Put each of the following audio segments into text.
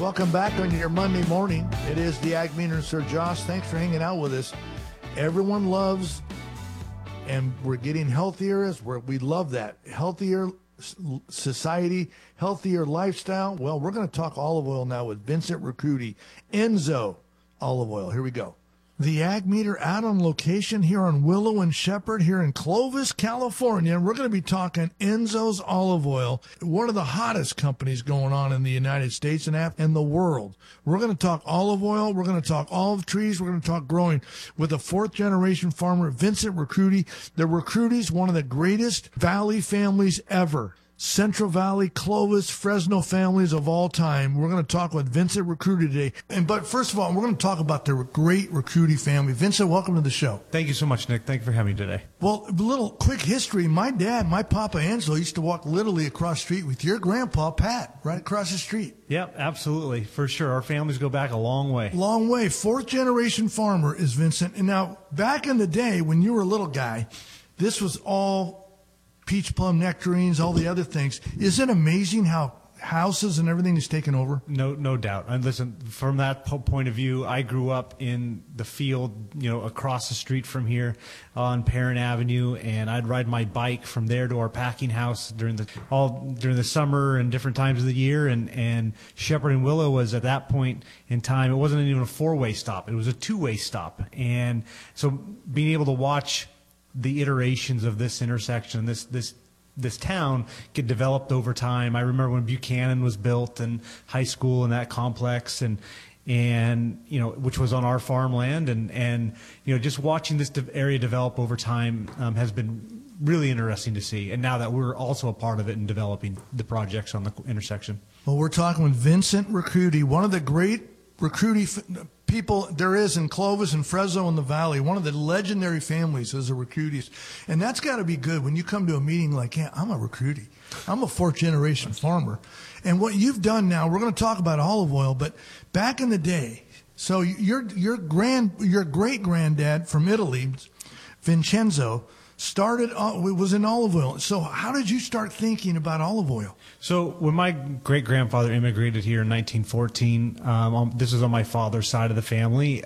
Welcome back on your Monday morning. It is the Ag Meter and Sir Josh. Thanks for hanging out with us. Everyone loves, and we're getting healthier. We love that. Healthier society, healthier lifestyle. Well, we're going to talk olive oil now with Vincent Ricciuti, Enzo Olive Oil. Here we go. The Ag Meter out on location here on Willow and Shepherd here in Clovis, California. And we're going to be talking Enzo's Olive Oil, one of the hottest companies going on in the United States and the world. We're going to talk olive oil. We're going to talk olive trees. We're going to talk growing with a fourth-generation farmer, Vincent Ricciuti. The Ricciutis, one of the greatest valley families ever. Central Valley, Clovis, Fresno families of all time. We're going to talk with Vincent Ricciuti today. But first of all, we're going to talk about the great Ricciuti family. Vincent, welcome to the show. Thank you so much, Nick. Thank you for having me today. Well, a little quick history. My dad, my Papa Angelo, used to walk literally across the street with your grandpa, Pat, right across the street. Yep, absolutely. For sure. Our families go back a long way. Long way. Fourth-generation farmer is Vincent. And now, back in the day when you were a little guy, this was all peach plum nectarines, all the other things. Is it amazing how houses and everything is taken over? No doubt. And listen, from that point of view, I grew up in the field, across the street from here on Perrin Avenue, and I'd ride my bike from there to our packing house during the summer and different times of the year. And Shepherd and Willow was at that point in time, it wasn't even a four-way stop; it was a two-way stop. And so, being able to watch the iterations of this intersection, this town get developed over time. I remember when Buchanan was built and high school and that complex and which was on our farmland and just watching this area develop over time has been really interesting to see. And now that we're also a part of it in developing the projects on the intersection. Well, we're talking with Vincent Ricciuti, one of the great Ricciuti people there is in Clovis and Fresno in the Valley. One of the legendary families is the Ricciutis. And that's got to be good when you come to a meeting like, yeah, I'm a Ricciuti. I'm a fourth-generation farmer. And what you've done now, we're going to talk about olive oil, but back in the day, so your great-granddad from Italy, Vincenzo, was in olive oil. So how did you start thinking about olive oil? So when my great-grandfather immigrated here in 1914, this is on my father's side of the family,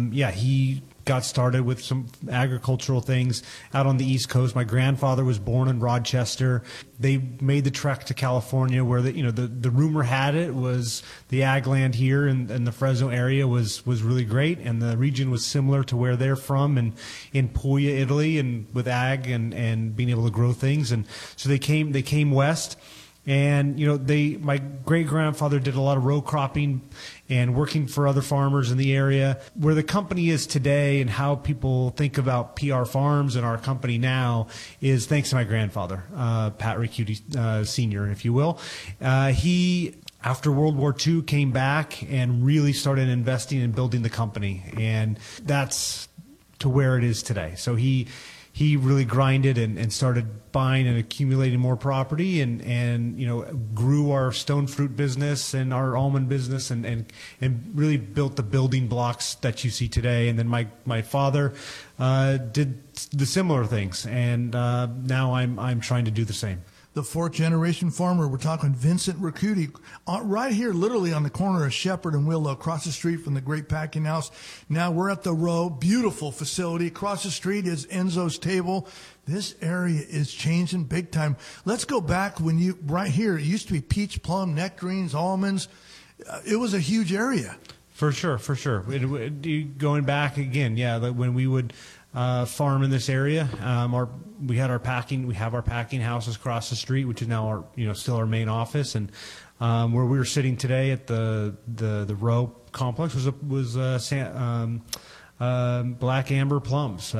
he got started with some agricultural things out on the East Coast. My grandfather was born in Rochester. They made the trek to California where the rumor had it was the ag land here in the Fresno area was really great, and the region was similar to where they're from and in Puglia, Italy, and with ag and being able to grow things. And so they came west. And, my great-grandfather did a lot of row cropping and working for other farmers in the area. Where the company is today and how people think about PR Farms and our company now is thanks to my grandfather, Pat Ricciuti Sr., if you will. He, after World War II, came back and really started investing in building the company. And that's to where it is today. So he really grinded and started buying and accumulating more property and grew our stone fruit business and our almond business and really built the building blocks that you see today. And then my father did the similar things, and now I'm trying to do the same. The fourth-generation farmer. We're talking Vincent Ricciuti, right here, literally on the corner of Shepherd and Willow, across the street from the Great Packing House. Now we're at the Row, beautiful facility. Across the street is Enzo's Table. This area is changing big time. Let's go back right here, it used to be peach, plum, nectarines, almonds. It was a huge area. For sure. Going back again, when we would farm in this area, we have our packing houses across the street, which is now still our main office, and where we were sitting today at the Row complex was black amber plums, so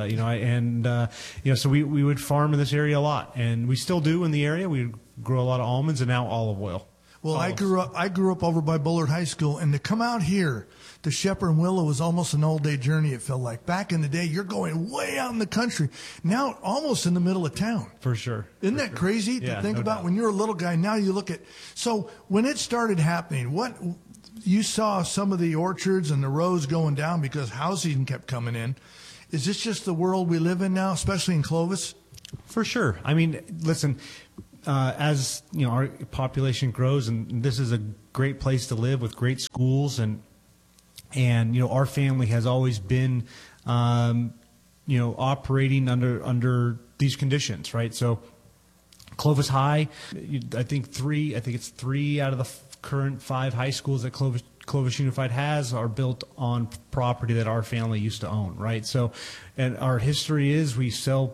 we would farm in this area a lot, and we still do in the area. We grow a lot of almonds and now olive oil. Well, I grew up over by Bullard High School, and to come out here to Shepherd and Willow was almost an all-day journey, it felt like. Back in the day, you're going way out in the country. Now, almost in the middle of town. For sure. Isn't that crazy to think about? When you're a little guy, now you look at... So when it started happening, you saw some of the orchards and the rows going down because housing kept coming in. Is this just the world we live in now, especially in Clovis? For sure. I mean, listen... as our population grows, and this is a great place to live with great schools, and our family has always been operating under these conditions, right? So Clovis High, I think it's 3 out of the current 5 high schools that Clovis Unified has are built on property that our family used to own, right? So, and our history is we sell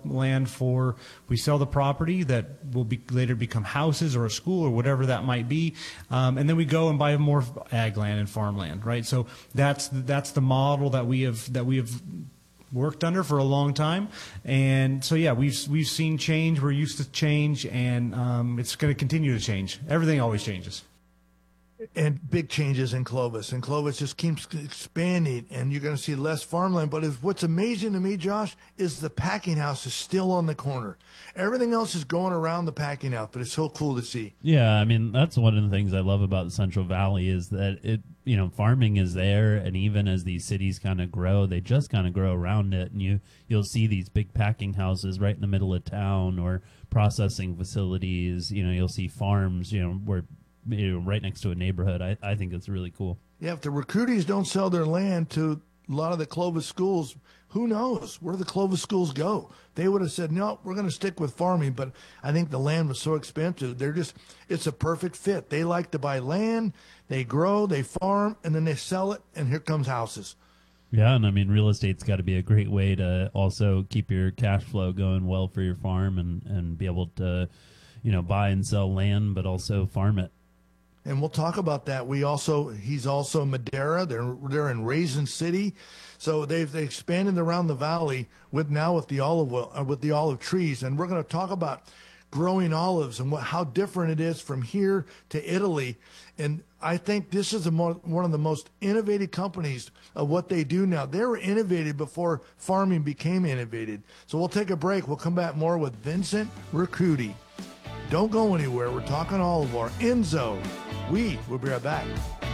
the property that will later become houses or a school or whatever that might be, and then we go and buy more ag land and farmland, right? So that's the model that we have worked under for a long time, and so we've seen change. We're used to change, and it's going to continue to change. Everything always changes. And big changes in Clovis. And Clovis just keeps expanding, and you're going to see less farmland. But what's amazing to me, Josh, is the packing house is still on the corner. Everything else is going around the packing house, but it's so cool to see. Yeah, I mean, that's one of the things I love about the Central Valley is that farming is there, and even as these cities kind of grow, they just kind of grow around it, and you'll see these big packing houses right in the middle of town, or processing facilities. You'll see farms, where right next to a neighborhood. I think it's really cool. Yeah, if the recruities don't sell their land to a lot of the Clovis schools, who knows where the Clovis schools go? They would have said, no, we're going to stick with farming, but I think the land was so expensive. It's a perfect fit. They like to buy land, they grow, they farm, and then they sell it, and here comes houses. Yeah, and I mean, real estate's got to be a great way to also keep your cash flow going well for your farm, and be able to, buy and sell land, but also farm it. And we'll talk about that. He's also Madera. They're in Raisin City, so they've expanded around the valley with the olive trees. And we're going to talk about growing olives and how different it is from here to Italy. And I think this is one of the most innovative companies of what they do now. They were innovative before farming became innovative. So we'll take a break. We'll come back more with Vincent Ricciuti. Don't go anywhere. We're talking olive oil. Enzo. We'll be right back.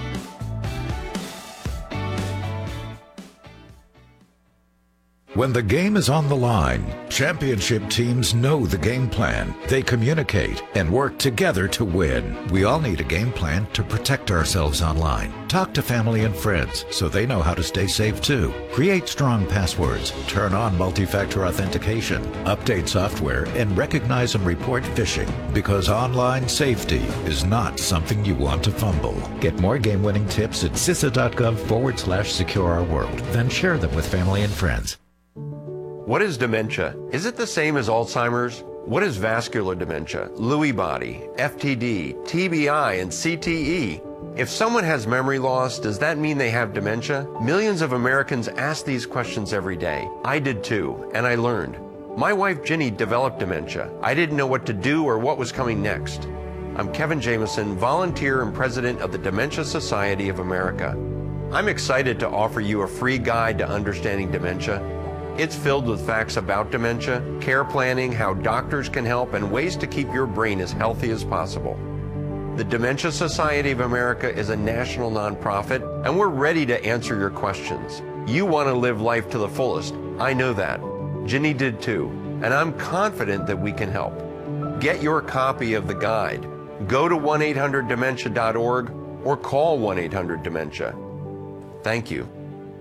When the game is on the line, championship teams know the game plan. They communicate and work together to win. We all need a game plan to protect ourselves online. Talk to family and friends so they know how to stay safe too. Create strong passwords, turn on multi-factor authentication, update software, and recognize and report phishing, because online safety is not something you want to fumble. Get more game-winning tips at CISA.gov/secure-our-world. Then share them with family and friends. What is dementia? Is it the same as Alzheimer's? What is vascular dementia, Lewy body, FTD, TBI, and CTE? If someone has memory loss, does that mean they have dementia? Millions of Americans ask these questions every day. I did too, and I learned. My wife Ginny developed dementia. I didn't know what to do or what was coming next. I'm Kevin Jameson, volunteer and president of the Dementia Society of America. I'm excited to offer you a free guide to understanding dementia. It's filled with facts about dementia, care planning, how doctors can help, and ways to keep your brain as healthy as possible. The Dementia Society of America is a national nonprofit, and we're ready to answer your questions. You want to live life to the fullest. I know that. Ginny did too, and I'm confident that we can help. Get your copy of the guide. Go to 1-800-DEMENTIA.org or call 1-800-DEMENTIA. Thank you.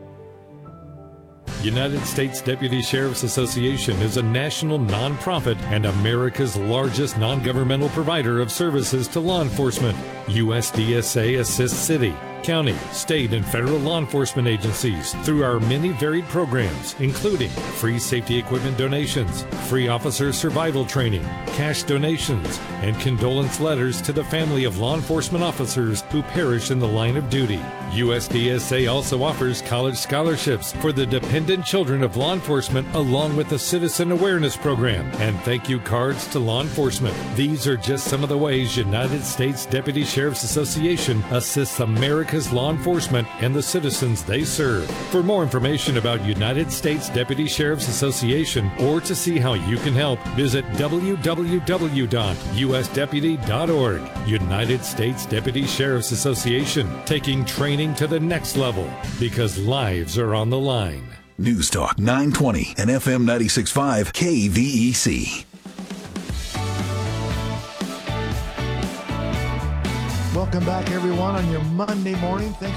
United States Deputy Sheriff's Association is a national nonprofit and America's largest non-governmental provider of services to law enforcement. USDSA assists city, county, state, and federal law enforcement agencies through our many varied programs, including free safety equipment donations, free officer survival training, cash donations, and condolence letters to the family of law enforcement officers who perish in the line of duty. USDSA also offers college scholarships for the dependent children of law enforcement, along with a citizen awareness program and thank you cards to law enforcement. These are just some of the ways United States Deputy Sheriff's Association assists America's law enforcement and the citizens they serve. For more information about United States Deputy Sheriff's Association or to see how you can help, visit www.usdeputy.org. United States Deputy Sheriff's Association, taking training to the next level because lives are on the line. News Talk 920 and FM 96.5 KVEC. Welcome back, everyone, on your Monday morning. Thanks